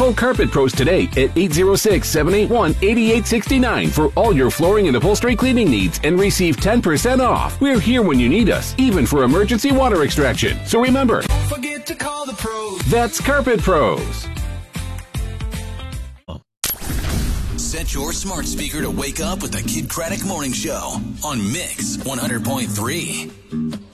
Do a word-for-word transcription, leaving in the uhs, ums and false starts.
Call Carpet Pros today at eight zero six, seven eight one, eight eight six nine for all your flooring and upholstery cleaning needs and receive ten percent off. We're here when you need us, even for emergency water extraction. So remember, Don't forget to call the pros. that's Carpet Pros. Set your smart speaker to wake up with the Kid Craddock Morning Show on Mix one hundred point three.